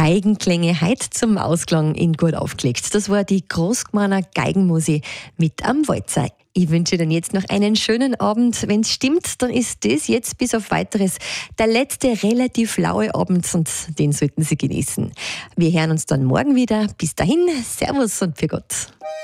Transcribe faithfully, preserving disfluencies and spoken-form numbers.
Geigenklänge heute zum Ausklang in Gut aufgelegt. Das war die Großgmeiner Geigenmusik mit am Walzer. Ich wünsche Ihnen jetzt noch einen schönen Abend. Wenn es stimmt, dann ist das jetzt bis auf Weiteres der letzte relativ laue Abend und den sollten Sie genießen. Wir hören uns dann morgen wieder. Bis dahin, Servus und für Gott.